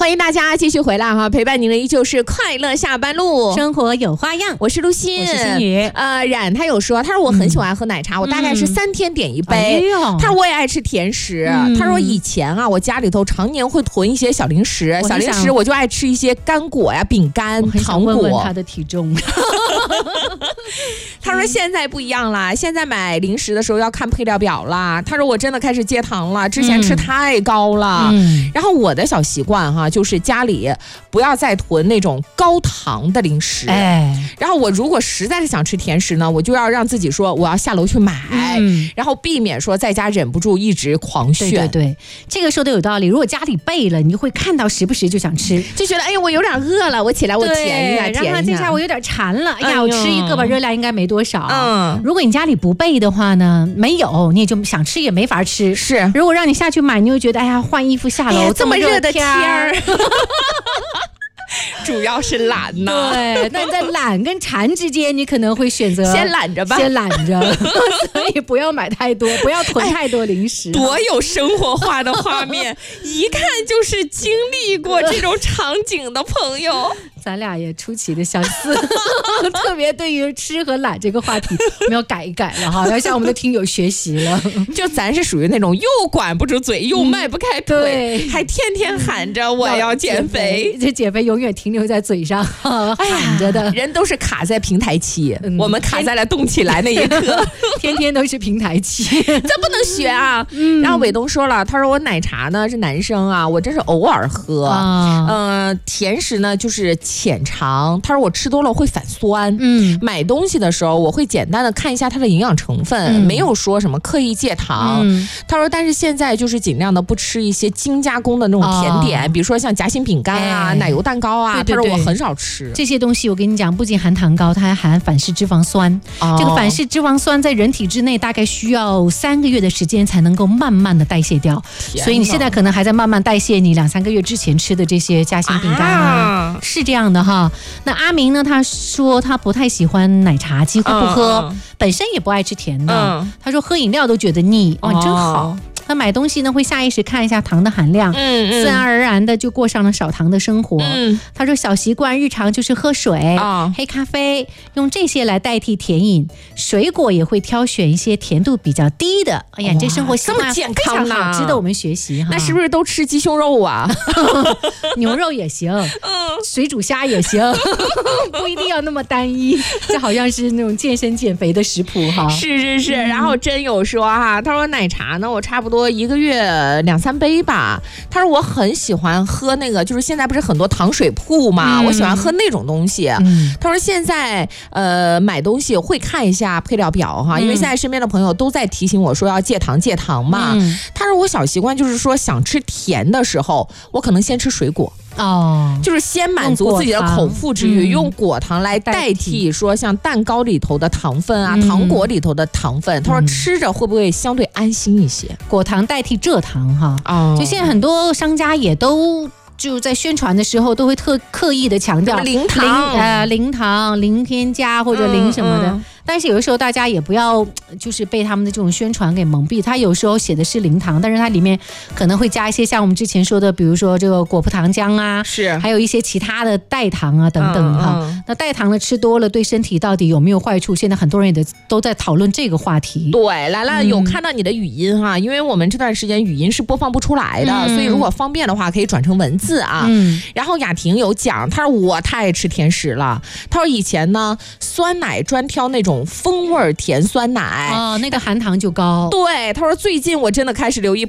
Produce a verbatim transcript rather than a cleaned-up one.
欢迎大家继续回来哈，陪伴您的依旧是快乐下班路， 生活有花样。 我是陆欣， 我是心雨。 呃，冉他有说，他说我很喜欢喝奶茶，嗯、我大概是三天点一杯。嗯、他说我也爱吃甜食，嗯、他说以前啊，我家里头常年会囤一些小零食，小零食我就爱吃一些干果呀、饼干、糖果。 问问他的体重。 他说现在不一样啦，现在买零食的时候要看配料表啦。他说我真的开始戒糖了，之前吃太高了。嗯、然后我的小习惯哈，就是家里不要再囤那种高糖的零食。哎，然后我如果实在是想吃甜食呢，我就要让自己说我要下楼去买，嗯、然后避免说在家忍不住一直狂炫。 对对对，这个说的有道理。如果家里备了，你就会看到时不时就想吃， 就觉得哎呀我有点饿了，我起来我舔一下， 然后接下来我有点馋了，哎呀， 哎我吃一个吧，热量应该没多少。嗯，如果你家里不备的话呢，没有，你也就想吃也没法吃。 是， 如果让你下去买，你会觉得哎呀，换衣服下楼，哎、 这么热的天儿。 主要是懒呐，对，那你在懒跟馋之间，你可能会选择先懒着吧， 先懒着，所以不要买太多，不要囤太多零食。 哎、多有生活化的画面，一看就是经历过这种场景的朋友。 咱俩也出奇的相似，特别对于吃和懒这个话题，我们要改一改了哈，要向我们的听友学习了。 就咱是属于那种又管不住嘴，又迈不开腿，嗯、还天天喊着我要减肥， 这减肥永远停留在嘴上喊着的。 哎、人都是卡在平台期，嗯、我们卡在了动起来那一刻， 天天都是平台期， 这不能学啊。嗯、然后伟东说了，他说我奶茶呢是男生啊，我真是偶尔喝，嗯、呃，甜食呢就是浅尝，他说我吃多了会反酸。嗯，买东西的时候我会简单的看一下它的营养成分，嗯、没有说什么刻意戒糖。嗯、他说，但是现在就是尽量的不吃一些精加工的那种甜点，哦、比如说像夹心饼干啊、哎、奶油蛋糕啊。对对对，他说我很少吃这些东西。我跟你讲，不仅含糖高，它还含反式脂肪酸。哦、这个反式脂肪酸在人体之内大概需要三个月的时间才能够慢慢的代谢掉，所以你现在可能还在慢慢代谢你两三个月之前吃的这些夹心饼干啊，啊是这样的哈。那阿明呢？他说他不太喜欢奶茶，几乎不喝，嗯、本身也不爱吃甜的。嗯、他说喝饮料都觉得腻。哦，真好。他买东西呢会下意识看一下糖的含量，嗯嗯、自然而然的就过上了少糖的生活。嗯、他说小习惯日常就是喝水、哦、黑咖啡，用这些来代替甜饮。水果也会挑选一些甜度比较低的。哎呀，这生活习惯非常好，值得我们学习哈。 那是不是都吃鸡胸肉啊？ 牛肉也行，水煮虾也行，不一定要那么单一。这好像是那种健身减肥的食谱哈。 是是是，然后真有说哈，他说奶茶呢，我差不多一个月两三杯吧。他说我很喜欢喝那个，就是现在不是很多糖水铺嘛，嗯、我喜欢喝那种东西。嗯、他说现在呃买东西会看一下配料表哈，因为现在身边的朋友都在提醒我说要戒糖戒糖嘛。嗯、他说我小习惯就是说想吃甜的时候，我可能先吃水果。哦，就是先满足自己的口腹之欲，用果糖来代替说像蛋糕里头的糖分啊，嗯、糖果里头的糖分。他说吃着会不会相对安心一些？ 果糖代替蔗糖哈，哦，就现在很多商家也都。就在宣传的时候都会特刻意的强调零糖、 零呃零糖、零添加或者零什么的。嗯嗯、但是有的时候大家也不要就是被他们的这种宣传给蒙蔽，它有时候写的是零糖，但是它里面可能会加一些像我们之前说的，比如说这个果葡糖浆啊， 是， 还有一些其他的代糖啊等等哈。嗯嗯、那代糖的吃多了对身体到底有没有坏处？现在很多人也都在讨论这个话题。 对，来了，有看到你的语音哈，因为我们这段时间语音是播放不出来的，嗯、所以如果方便的话可以转成文字啊。嗯、然后雅婷有讲，她说我太爱吃甜食了。她说以前呢，酸奶专挑那种风味甜酸奶， 哦，那个含糖就高。 对，她说最近我真的开始留意